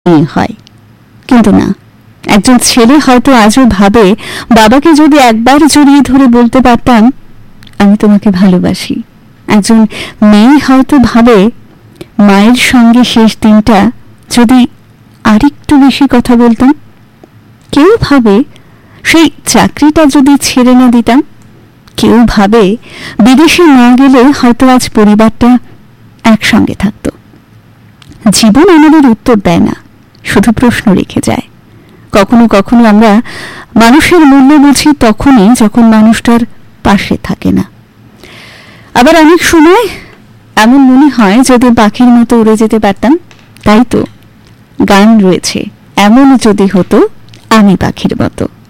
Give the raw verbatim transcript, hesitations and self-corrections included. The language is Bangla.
হয়। কিন্তু না, একজন ছেলে হয়তো আজও ভাবে বাবাকে যদি একবার জড়িয়ে ধরে বলতে পারতাম আমি তোমাকে ভালোবাসি। একজন মেয়ে হয়তো ভাবে মায়ের সঙ্গে শেষ দিনটা যদি আরেকটু বেশি কথা বলতাম। কেউ ভাবে সেই চাকরিটা যদি ছেড়ে না দিতাম। কেউ ভাবে বিদেশে না গেলে হয়তো আজ পরিবারটা একসঙ্গে থাকতো। জীবন আমাদের উত্তর দেয় না, শুধু প্রশ্ন রেখে যায়। কখনো কখনো আমরা মানুষের মূল্য বুঝি তখনই যখন মানুষটার পাশে থাকে না। আবার অনেক সময় এমন মনে হয় যদি পাখির মতো উড়ে যেতে পারতাম। তাই তো গান রয়েছে, এমন যদি হতো আমি পাখির মতো।